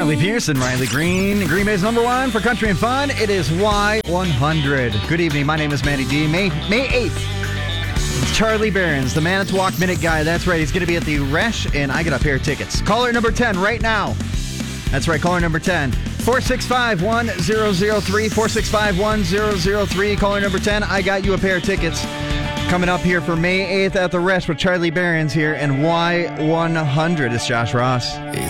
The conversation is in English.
Riley Pearson, Riley Green. Green Bay's number one for country and fun. It is Y100. Good evening. My name is Matty D. May 8th. It's Charlie Behrens, the Manitowoc Minute guy. That's right. He's going to be at the Resch, and I got a pair of tickets. Caller number 10 right now. That's right. Caller number 10. 465-1003. 465-1003. Caller number 10. I got you a pair of tickets. Coming up here for May 8th at the Resch with Charlie Behrens here and Y100. It's Josh Ross.